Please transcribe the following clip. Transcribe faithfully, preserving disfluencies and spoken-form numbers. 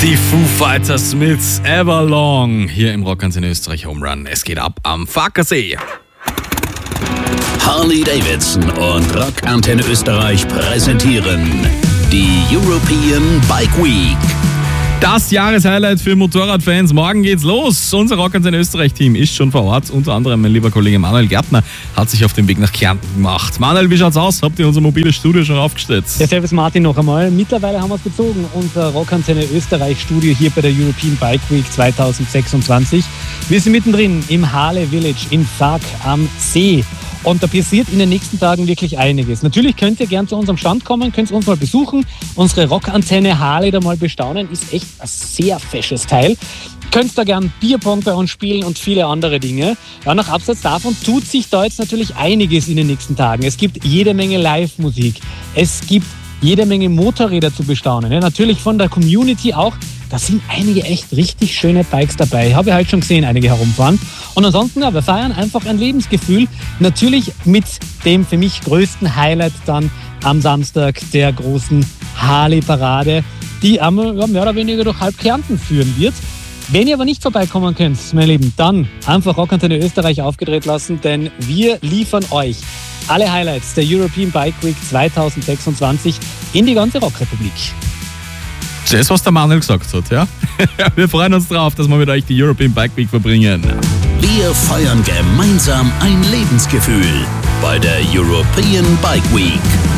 Die Foo Fighters mit Everlong hier im Rockantenne Österreich Home Run. Es geht ab am Fackersee. Harley Davidson und Rockantenne Österreich präsentieren die European Bike Week. Das Jahreshighlight für Motorradfans. Morgen geht's los. Unser Rockantenne Österreich-Team ist schon vor Ort. Unter anderem mein lieber Kollege Manuel Gärtner hat sich auf den Weg nach Kärnten gemacht. Manuel, wie schaut's aus? Habt ihr unser mobiles Studio schon aufgestellt? Ja, servus Martin noch einmal. Mittlerweile haben wir es bezogen. Unser Rockantenne Österreich-Studio hier bei der European Bike Week zwanzig sechsundzwanzig. Wir sind mittendrin im Harley Village in Sarg am See. Und da passiert in den nächsten Tagen wirklich einiges. Natürlich könnt ihr gern zu unserem Stand kommen, könnt uns mal besuchen. Unsere Rockantenne Harley da mal bestaunen. Ist echt ein sehr fesches Teil. Könnt da gern Bierpong bei uns spielen und viele andere Dinge. Ja, nach Abseits davon tut sich da jetzt natürlich einiges in den nächsten Tagen. Es gibt jede Menge Live-Musik. Es gibt jede Menge Motorräder zu bestaunen. Ja, natürlich von der Community auch. Da sind einige echt richtig schöne Bikes dabei. Habe ich halt schon gesehen, einige herumfahren. Und ansonsten, ja, wir feiern einfach ein Lebensgefühl. Natürlich mit dem für mich größten Highlight dann am Samstag der großen Harley-Parade, die ja, mehr oder weniger durch halb Kärnten führen wird. Wenn ihr aber nicht vorbeikommen könnt, meine Lieben, dann einfach Rockantenne Österreich aufgedreht lassen, denn wir liefern euch alle Highlights der European Bike Week zwanzig sechsundzwanzig in die ganze Rockrepublik. Das, was der Manuel gesagt hat, ja? Wir freuen uns drauf, dass wir mit euch die European Bike Week verbringen. Wir feiern gemeinsam ein Lebensgefühl bei der European Bike Week.